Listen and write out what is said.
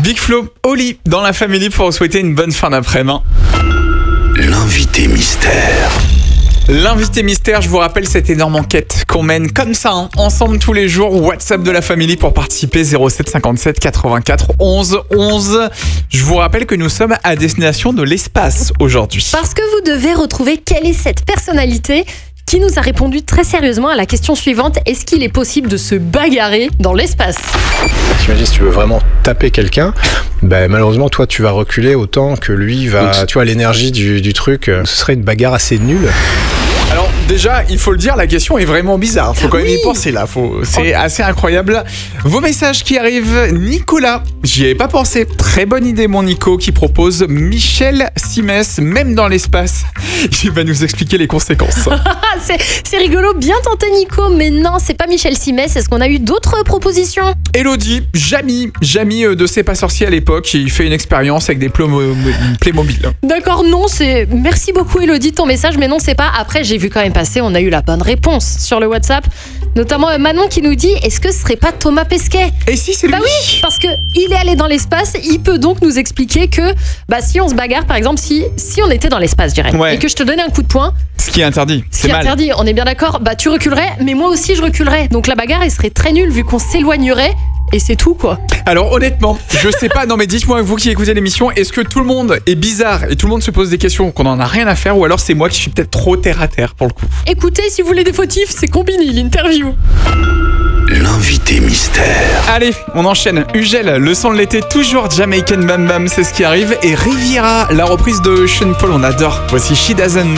Big Flo, Oli dans la Family pour vous souhaiter une bonne fin d'après-midi. L'invité mystère. L'invité mystère, je vous rappelle cette énorme enquête qu'on mène comme ça, ensemble tous les jours. WhatsApp de la Family pour participer, 07 57 84 11 11. Je vous rappelle que nous sommes à destination de l'espace aujourd'hui. Parce que vous devez retrouver quelle est cette personnalité qui nous a répondu très sérieusement à la question suivante. Est-ce qu'il est possible de se bagarrer dans l'espace ? T'imagines, si tu veux vraiment taper quelqu'un, malheureusement, toi, tu vas reculer autant que lui va... Tu vois, l'énergie du truc, ce serait une bagarre assez nulle. Alors déjà, il faut le dire, la question est vraiment bizarre. Faut quand même y penser là. C'est assez incroyable. Vos messages qui arrivent. Nicolas, j'y avais pas pensé. Très bonne idée, mon Nico, qui propose Michel Simès, même dans l'espace. Il va nous expliquer les conséquences. C'est rigolo, bien tenté Nico, mais non, c'est pas Michel Simès. Est-ce qu'on a eu d'autres propositions ? Elodie, Jamy de C'est pas sorcier à l'époque. Il fait une expérience avec des Playmobil. D'accord, non, c'est... Merci beaucoup Elodie de ton message, mais non, c'est pas. Après, j'ai vu quand même passer, on a eu la bonne réponse sur le WhatsApp. Notamment Manon qui nous dit, est-ce que ce serait pas Thomas Pesquet ? Et si, c'est lui. Oui, parce que il est allé dans l'espace, il peut donc nous expliquer que si on se bagarre, par exemple, si on était dans l'espace, je dirais, et que je te donnais un coup de poing... Ce qui est interdit, c'est mal. Interdit, on est bien d'accord, tu reculerais, mais moi aussi je reculerais. Donc la bagarre, elle serait très nulle vu qu'on s'éloignerait. Et c'est tout, quoi. Alors honnêtement, je sais pas, non mais dites-moi, vous qui écoutez l'émission, est-ce que tout le monde est bizarre et tout le monde se pose des questions qu'on en a rien à faire, ou alors c'est moi qui suis peut-être trop terre à terre pour le coup. Écoutez, si vous voulez des fautifs, c'est Combini, l'interview. L'invité mystère. Allez, on enchaîne. Ugel, le son de l'été, toujours Jamaican Bam Bam, c'est ce qui arrive. Et Riviera, la reprise de Sean Paul, on adore. Voici She Doesn't